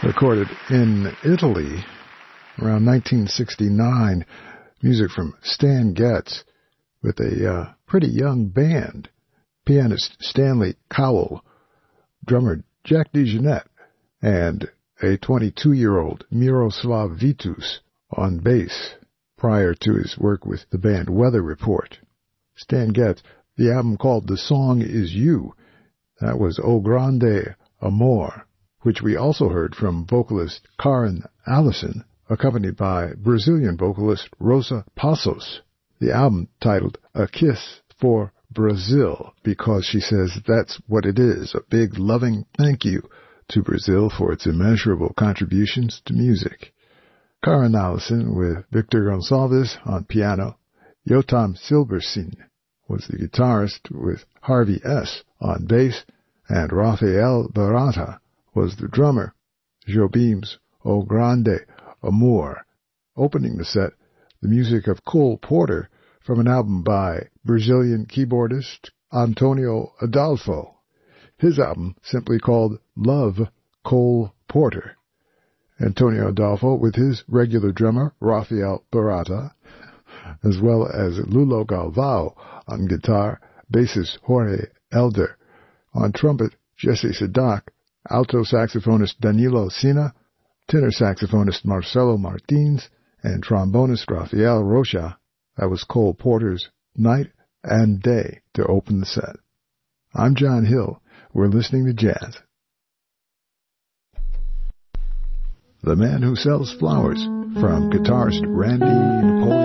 recorded in Italy around 1969. Music from Stan Getz with a pretty young band. Pianist Stanley Cowell, drummer Jack DeJohnette, and a 22-year-old Miroslav Vitus on bass prior to his work with the band Weather Report. Stan Getz, the album called The Song Is You. That was O Grande Amor, which we also heard from vocalist Karen Allison, accompanied by Brazilian vocalist Rosa Passos. The album titled A Kiss for Brazil, because she says that's what it is, a big loving thank you to Brazil for its immeasurable contributions to music. Karen Allison with Victor Gonçalves on piano. Yotam Silberstein was the guitarist with Harvey S. on bass, and Rafael Barata was the drummer. Jobim's O Grande Amor. Opening the set, the music of Cole Porter from an album by Brazilian keyboardist Antonio Adolfo. His album simply called Love Cole Porter. Antonio Adolfo with his regular drummer Rafael Barata, as well as Lulo Galvao on guitar, bassist Jorge Elder, on trumpet Jesse Sadak, alto saxophonist Danilo Sina, tenor saxophonist Marcelo Martins, and trombonist Rafael Rocha. That was Cole Porter's Night and Day to open the set. I'm John Hill. We're listening to jazz. The Man Who Sells Flowers from guitarist Randy Napoleon.